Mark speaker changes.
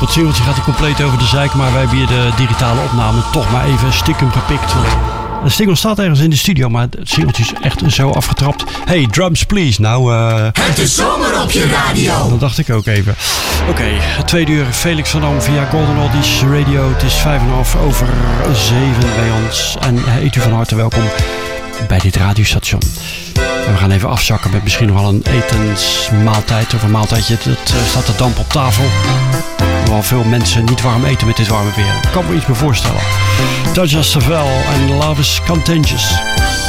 Speaker 1: het singeltje gaat hij compleet over de zeik, maar wij hebben hier de digitale opname toch maar even stiekem gepikt. Want de single staat ergens in de studio, maar het singeltje is echt zo afgetrapt. Hey, drums please. Nou,
Speaker 2: het is zomer op je radio.
Speaker 1: Dat dacht ik ook even. Oké, het tweede uur. Felix van Dam via Golden Oldies Radio. Het is 5:30 over 7 bij ons. En heet u van harte welkom bij dit radiostation. En we gaan even afzakken met misschien nog wel een etensmaaltijd of een maaltijdje. Dat staat de damp op tafel. Wel veel mensen niet warm eten met dit warme weer. Ik kan me iets meer voorstellen. Dodger Savelle en Love is Contagious.